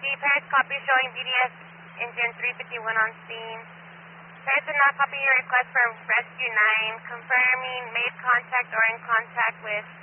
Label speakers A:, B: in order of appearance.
A: Paris copy showing BDS engine 351 on scene. Paris did not copy your request for Rescue 9, confirming made contact or in contact with